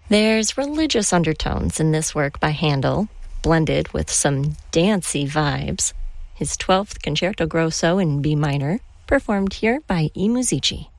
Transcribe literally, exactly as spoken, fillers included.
There's religious undertones in this work by Handel, blended with some dancey vibes. His twelfth Concerto Grosso in B minor, performed here by I Musici.